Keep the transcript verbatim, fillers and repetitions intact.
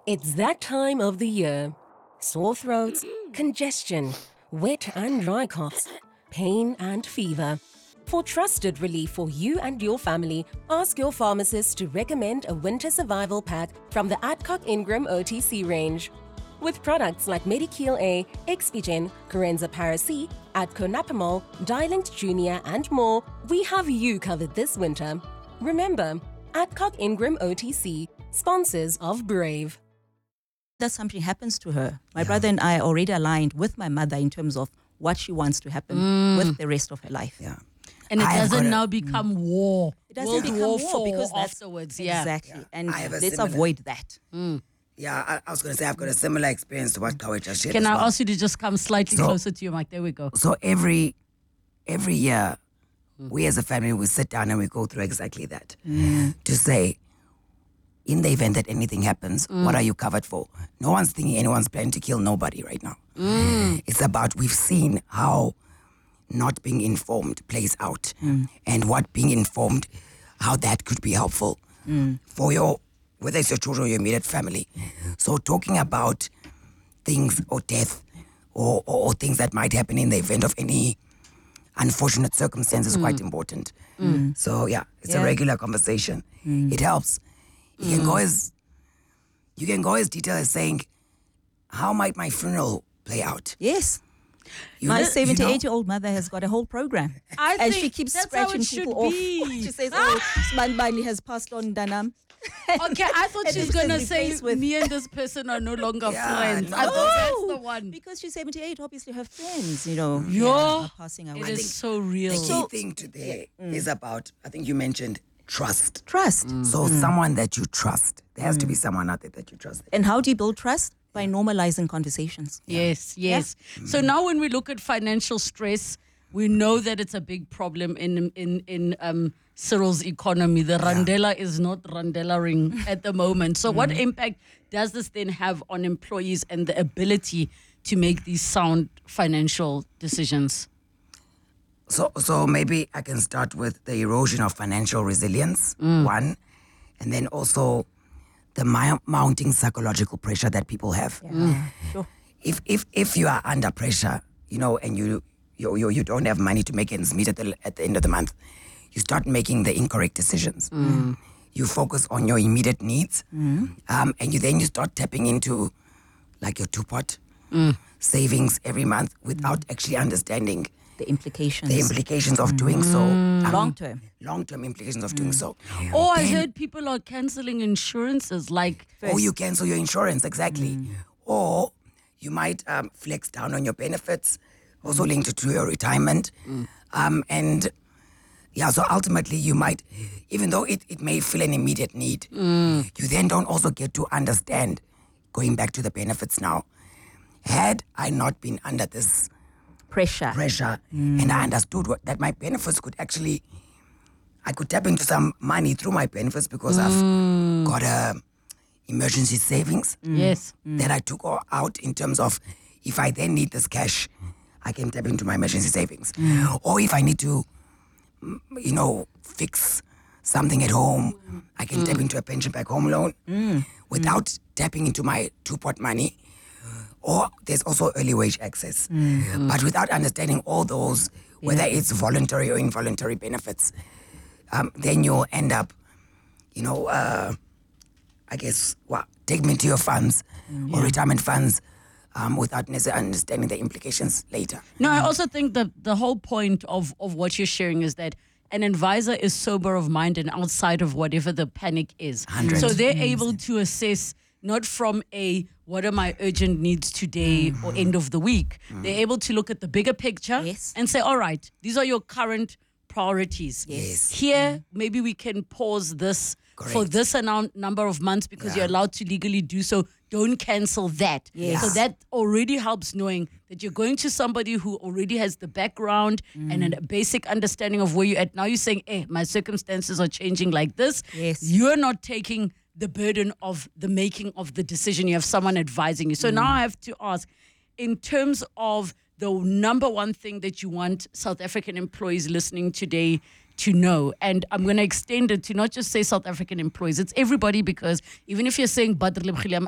It's that time of the year. Sore throats, congestion, wet and dry coughs, pain and fever. For trusted relief for you and your family, ask your pharmacist to recommend a winter survival pack from the Adcock Ingram O T C range. With products like Medikeel A, Expigen, Corenza Para-C, Adco Napamol, Dialint Junior and more, we have you covered this winter. Remember, Adcock Ingram O T C, sponsors of Brave. That something happens to her. My yeah. brother and I already aligned with my mother in terms of what she wants to happen mm. with the rest of her life. Yeah. And it I doesn't now become mm. war. It doesn't World become War war Four because afterwards. Yeah. Exactly. Yeah. And let's similar, avoid that. Mm. Yeah, I, I was going to say I've got a similar experience to what Kawe just shared. Can I well. ask you to just come slightly so, closer to your mic? There we go. So every every year, mm. we as a family, we sit down and we go through exactly that. Mm. To say, in the event that anything happens, mm. what are you covered for? No one's thinking anyone's planning to kill nobody right now. Mm. It's about, we've seen how not being informed plays out mm. and what being informed, how that could be helpful mm. for your, whether it's your children or your immediate family. So talking about things or death or, or, or things that might happen in the event of any unfortunate circumstances is mm. quite important. Mm. So yeah, it's yeah. a regular conversation. Mm. It helps. You can mm. go as you can go as detailed as saying, how might my funeral play out? Yes. You my know, seventy-eight-year-old you know, mother has got a whole program. I and think she keeps that's scratching how it people should off. be. She says, oh, Smanbani has passed on Danam. Okay, I thought she was going to say, with me and this person are no longer yeah, friends. No. I thought that's the one. Because she's seventy-eight, obviously her friends, you know, yeah. are passing away. It is so real. The key so, thing today mm. is about, I think you mentioned, trust. Trust. Mm. So mm. someone that you trust. There has mm. to be someone out there that you trust. And how do you build trust? By normalizing conversations. Yes, yes. Yeah. So now when we look at financial stress, we know that it's a big problem in in in um, Cyril's economy. The Randela yeah. is not Randelaing at the moment. So mm. what impact does this then have on employees and the ability to make these sound financial decisions? So so maybe I can start with the erosion of financial resilience, mm. one, and then also the mounting psychological pressure that people have. Yeah. Mm. Sure. If if if you are under pressure, you know, and you you you, you don't have money to make ends meet at the at the end of the month, you start making the incorrect decisions. Mm. You focus on your immediate needs, mm. um, and you then you start tapping into like your two-pot mm. savings every month without mm. actually understanding the implications. The implications of doing so. Um, long term. Long term implications of mm. doing so. Yeah. Or I heard people are cancelling insurances like first. Or you cancel your insurance, exactly. Mm. Or you might um, flex down on your benefits, also mm. linked to your retirement. Mm. Um, and yeah, so ultimately you might, even though it, it may fill an immediate need, mm. you then don't also get to understand, going back to the benefits now, had I not been under this pressure pressure mm. and I understood what, that my benefits could actually, I could tap into some money through my benefits because mm. I've got a emergency savings mm. yes mm. that I took out in terms of if I then need this cash, I can tap into my emergency savings. Mm. Or if I need to, you know, fix something at home, I can mm. tap into a pension back home loan mm. without mm. tapping into my two-pot money. Or there's also early wage access. Mm. But without understanding all those, whether yeah. it's voluntary or involuntary benefits, um, then you'll end up, you know, uh, I guess, well, taking into your funds mm. or retirement funds um, without necessarily understanding the implications later. No, I also think that the whole point of, of what you're sharing is that an advisor is sober of mind and outside of whatever the panic is. one hundred So they're mm. able to assess not from a what are my urgent needs today mm. or end of the week. Mm. They're able to look at the bigger picture yes. and say, all right, these are your current priorities. Yes. Here, mm. maybe we can pause this Correct. for this amount, number of months because yeah. you're allowed to legally do so. Don't cancel that. Yes. So that already helps knowing that you're going to somebody who already has the background mm. and a basic understanding of where you're at. Now you're saying, eh, my circumstances are changing like this. Yes. You're not taking the burden of the making of the decision. You have someone advising you. So mm. now I have to ask, in terms of the number one thing that you want South African employees listening today to know, and I'm going to extend it to not just say South African employees, it's everybody, because even if you're saying Badr Lemkhili, I'm